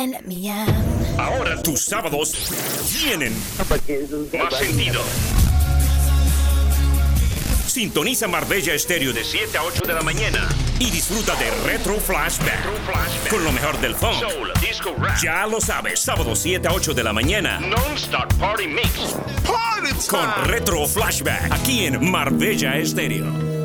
Ahora tus sábados tienen más sentido. Sintoniza Marbella Estéreo de 7 a 8 de la mañana y disfruta de Retro Flashback con lo mejor del funk, soul, disco, rap. Ya lo sabes, sábado 7 a 8 de la mañana. Non-Stop Party Mix. Party time. Con Retro Flashback aquí en Marbella Estéreo.